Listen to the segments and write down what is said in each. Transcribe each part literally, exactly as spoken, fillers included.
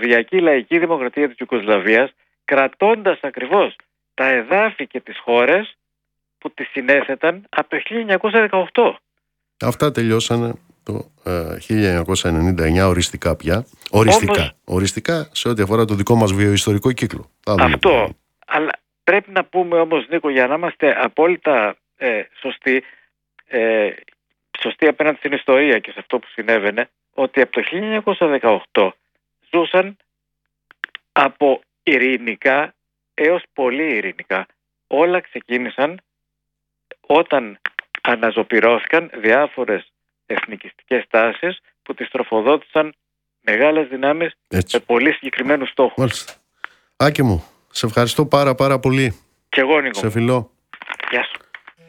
Ομοσπονδιακή Λαϊκή Δημοκρατία της Ιουγκοσλαβίας, κρατώντας ακριβώς τα εδάφη και τις χώρες που τις συνέθεταν από το χίλια εννιακόσια δεκαοκτώ. Αυτά τελειώσανε το ε, χίλια εννιακόσια ενενήντα εννιά οριστικά πια. Οριστικά. Όμως, οριστικά σε ό,τι αφορά το δικό μας βιοϊστορικό κύκλο. Αυτό. Αλλά πρέπει να πούμε όμως, Νίκο, για να είμαστε απόλυτα ε, σωστοί, ε, σωστοί απέναντι στην ιστορία και σε αυτό που συνέβαινε, ότι από το χίλια εννιακόσια δεκαοκτώ ζούσαν από ειρηνικά έως πολύ ειρηνικά. Όλα ξεκίνησαν όταν αναζωπυρώθηκαν διάφορες εθνικιστικές τάσεις που τις τροφοδότησαν μεγάλες δυνάμεις με πολύ συγκεκριμένους στόχους. Μάλιστα. Άκη μου, σε ευχαριστώ πάρα πάρα πολύ. Και εγώ, Νίκο. Σε φιλώ. Γεια σου.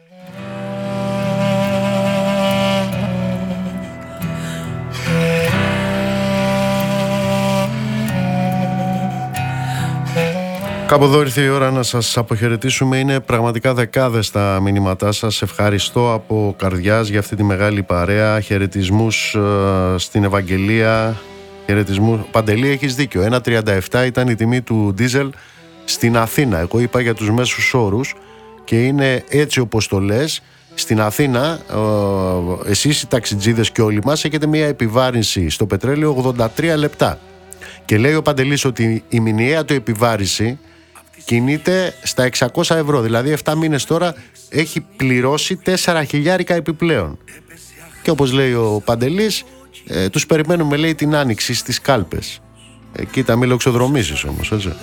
Κάπου εδώ ήρθε η ώρα να σας αποχαιρετήσουμε. Είναι πραγματικά δεκάδες τα μηνύματά σας. Ευχαριστώ από καρδιάς για αυτή τη μεγάλη παρέα. Χαιρετισμούς ε, στην Ευαγγελία. Χαιρετισμούς. Παντελή, έχεις δίκιο. ένα τριάντα επτά ήταν η τιμή του ντίζελ στην Αθήνα. Εγώ είπα για τους μέσους όρους και είναι έτσι όπως το λες. Στην Αθήνα, ε, εσείς οι ταξιτζίδες και όλοι μας έχετε μια επιβάρυνση στο πετρέλαιο ογδόντα τρία λεπτά. Και λέει ο Παντελής ότι η μηνιαία του επιβάρυνση κινείται στα εξακόσια ευρώ. Δηλαδή επτά μήνες τώρα έχει πληρώσει τέσσερα χιλιάρικα επιπλέον. Και όπως λέει ο Παντελής, ε, τους περιμένουμε, λέει, την άνοιξη στις κάλπες. Ε, κοίτα, μη λοξοδρομήσεις όμως, έτσι.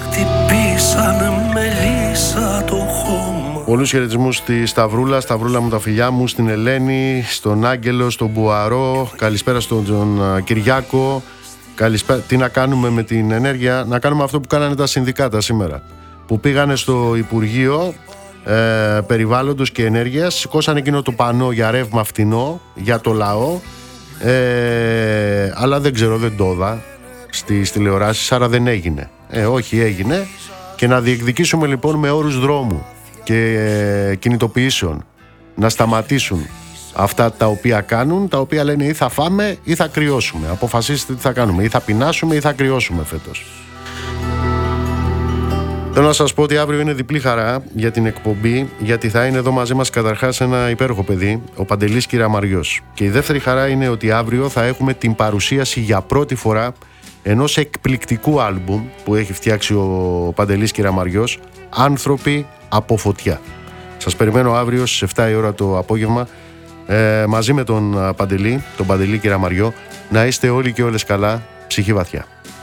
Πολλούς χαιρετισμούς στη Σταυρούλα, Σταυρούλα μου, τα φιλιά μου, στην Ελένη, στον Άγγελο, στον Μπουαρό. Καλησπέρα στον τον Κυριάκο. Καλησπέρα. Τι να κάνουμε με την ενέργεια? Να κάνουμε αυτό που κάνανε τα συνδικάτα σήμερα, που πήγανε στο Υπουργείο ε, Περιβάλλοντος και Ενέργειας, σηκώσανε εκείνο το πανό για ρεύμα φτηνό για το λαό, ε, αλλά δεν ξέρω, δεν το είδα στις τηλεοράσεις, άρα δεν έγινε. Ε, όχι, έγινε. Και να διεκδικήσουμε λοιπόν με όρους δρόμου και ε, κινητοποιήσεων να σταματήσουν αυτά τα οποία κάνουν, τα οποία λένε ή θα φάμε ή θα κρυώσουμε. Αποφασίστε τι θα κάνουμε, ή θα πεινάσουμε ή θα κρυώσουμε φέτος. Θέλω να σας πω ότι αύριο είναι διπλή χαρά για την εκπομπή, γιατί θα είναι εδώ μαζί μας καταρχάς ένα υπέροχο παιδί, ο Παντελής Κυραμαριός. Και η δεύτερη χαρά είναι ότι αύριο θα έχουμε την παρουσίαση για πρώτη φορά ενός εκπληκτικού άλμπουμ που έχει φτιάξει ο Παντελής Κυραμαριός, «Άνθρωποι από φωτιά». Σας περιμένω αύριο στις επτά η ώρα το απόγευμα, ε, μαζί με τον Παντελή, τον Παντελή Κυραμαριό. Να είστε όλοι και όλες καλά, ψυχή βαθιά.